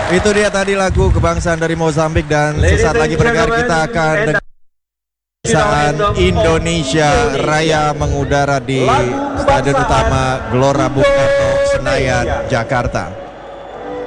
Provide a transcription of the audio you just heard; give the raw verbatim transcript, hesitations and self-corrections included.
Itu dia tadi lagu kebangsaan dari Mozambik, dan sesaat lagi pendengar kita akan dengar kebangsaan Indonesia Raya mengudara di Stadion Utama Gelora Bung Karno, Senayan, Jakarta.